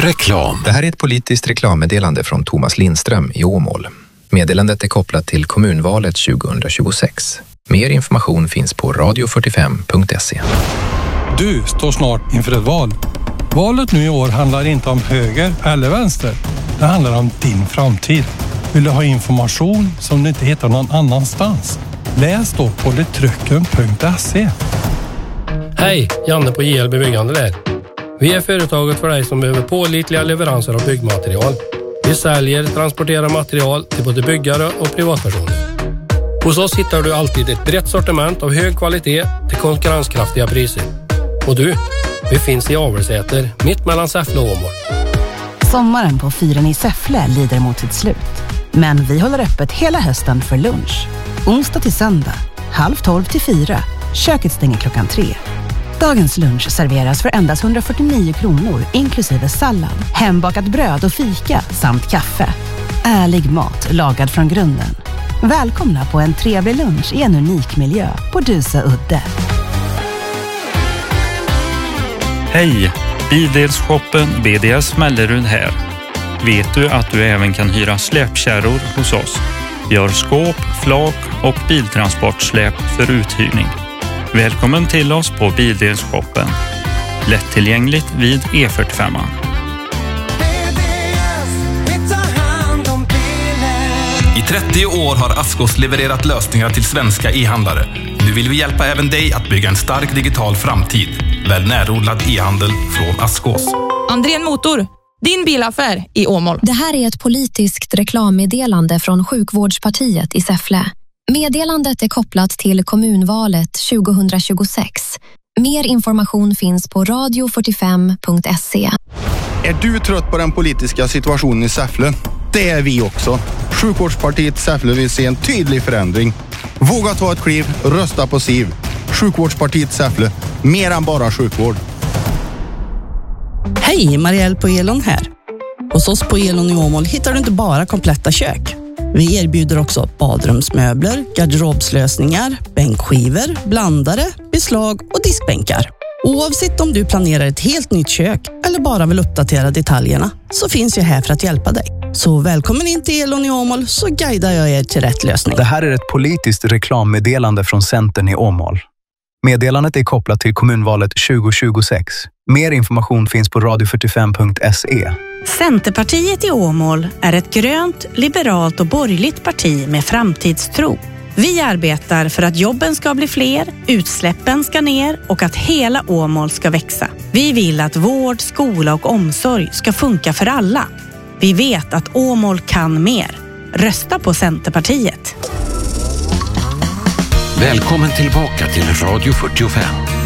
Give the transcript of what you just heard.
Reklam. Det här är ett politiskt reklammeddelande från Thomas Lindström i Åmål. Meddelandet är kopplat till kommunvalet 2026. Mer information finns på radio45.se. Du står snart inför ett val. Valet nu i år handlar inte om höger eller vänster. Det handlar om din framtid. Vill du ha information som du inte hittar någon annanstans? Läs då på letrycken.se. Hej, Janne på JLB Byggande där. Vi är företaget för dig som behöver pålitliga leveranser av byggmaterial. Vi säljer, transporterar material till både byggare och privatpersoner. Hos oss hittar du alltid ett brett sortiment av hög kvalitet till konkurrenskraftiga priser. Och du, vi finns i Avelsäter, mitt mellan Säffle och Åmål. Sommaren på fyren i Säffle lider mot sitt slut. Men vi håller öppet hela hösten för lunch. Onsdag till söndag, 12:30 till 4. Köket stänger klockan 3. Dagens lunch serveras för endast 149 kronor inklusive sallad, hembakat bröd och fika samt kaffe. Ärlig mat lagad från grunden. Välkomna på en trevlig lunch i en unik miljö på Dusö udde. Hej! Bildelshoppen BDS Mellerud här. Vet du att du även kan hyra släpkärror hos oss? Vi har skåp, flak och biltransportsläp för uthyrning. Välkommen till oss på Bildelshoppen. Lättillgängligt vid E45. I 30 år har Askås levererat lösningar till svenska e-handlare. Nu vill vi hjälpa även dig att bygga en stark digital framtid. Välj närodlad e-handel från Askås. Andrén Motor, din bilaffär i Åmål. Det här är ett politiskt reklammeddelande från Sjukvårdspartiet i Säffle. Meddelandet är kopplat till kommunvalet 2026. Mer information finns på radio45.se. Är du trött på den politiska situationen i Säffle? Det är vi också. Sjukvårdspartiet Säffle vill se en tydlig förändring. Våga ta ett kliv, rösta på SIV. Sjukvårdspartiet Säffle, mer än bara sjukvård. Hej, Marielle på Elon här. Hos oss på Elon i Åmål hittar du inte bara kompletta kök. Vi erbjuder också badrumsmöbler, garderobslösningar, bänkskivor, blandare, beslag och diskbänkar. Oavsett om du planerar ett helt nytt kök eller bara vill uppdatera detaljerna så finns jag här för att hjälpa dig. Så välkommen in till Elon i Åmål så guidar jag er till rätt lösning. Det här är ett politiskt reklammeddelande från Centern i Åmål. Meddelandet är kopplat till kommunvalet 2026. Mer information finns på radio45.se. Centerpartiet i Åmål är ett grönt, liberalt och borgerligt parti med framtidstro. Vi arbetar för att jobben ska bli fler, utsläppen ska ner och att hela Åmål ska växa. Vi vill att vård, skola och omsorg ska funka för alla. Vi vet att Åmål kan mer. Rösta på Centerpartiet. Välkommen tillbaka till Radio 45.